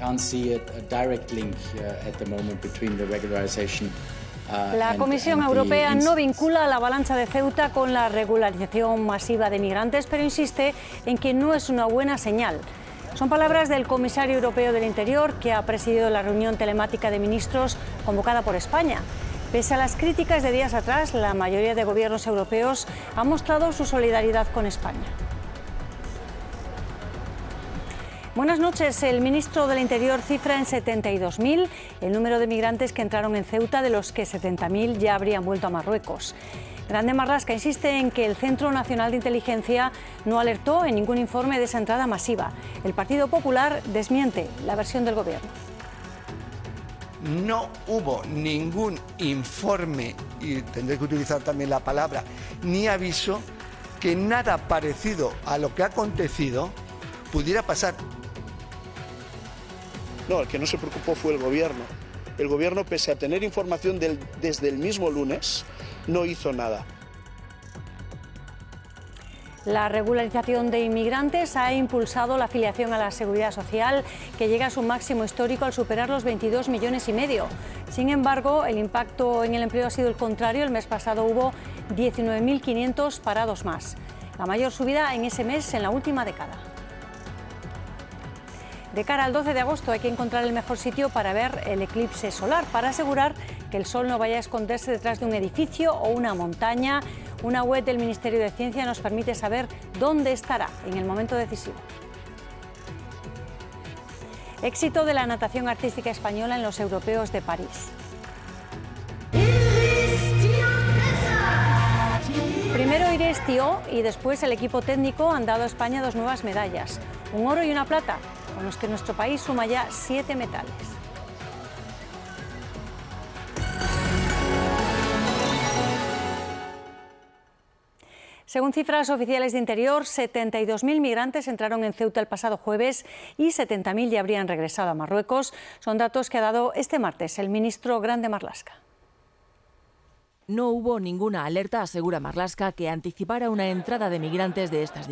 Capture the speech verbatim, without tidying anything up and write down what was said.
can't see a, a direct link uh, at the moment between the regularization. Uh, la and, Comisión and Europea the... no vincula la avalancha de Ceuta con la regularización masiva de migrantes, pero insiste en que no es una buena señal. Son palabras del comisario europeo del Interior, que ha presidido la reunión telemática de ministros convocada por España. Pese a las críticas de días atrás, la mayoría de gobiernos europeos ha mostrado su solidaridad con España. Buenas noches. El ministro del Interior cifra en setenta y dos mil el número de migrantes que entraron en Ceuta, de los que setenta mil ya habrían vuelto a Marruecos. Grande Marlaska insiste en que el Centro Nacional de Inteligencia no alertó en ningún informe de esa entrada masiva. El Partido Popular desmiente la versión del Gobierno. No hubo ningún informe, y tendré que utilizar también la palabra, ni aviso, que nada parecido a lo que ha acontecido pudiera pasar. No, el que no se preocupó fue el Gobierno. El Gobierno, pese a tener información del, desde el mismo lunes, no hizo nada. La regularización de inmigrantes ha impulsado la afiliación a la Seguridad Social, que llega a su máximo histórico al superar los veintidós millones y medio. Sin embargo, el impacto en el empleo ha sido el contrario. El mes pasado hubo diecinueve mil quinientos parados más, la mayor subida en ese mes en la última década. De cara al doce de agosto hay que encontrar el mejor sitio para ver el eclipse solar, para asegurar que el sol no vaya a esconderse detrás de un edificio o una montaña. Una web del Ministerio de Ciencia nos permite saber dónde estará en el momento decisivo. Éxito de la natación artística española en los europeos de París. Primero Irés Thiault y después el equipo técnico han dado a España dos nuevas medallas, un oro y una plata, con los que nuestro país suma ya siete metales. Según cifras oficiales de Interior, setenta y dos mil migrantes entraron en Ceuta el pasado jueves y setenta mil ya habrían regresado a Marruecos. Son datos que ha dado este martes el ministro Grande Marlaska. No hubo ninguna alerta, asegura Marlaska, que anticipara una entrada de migrantes de estas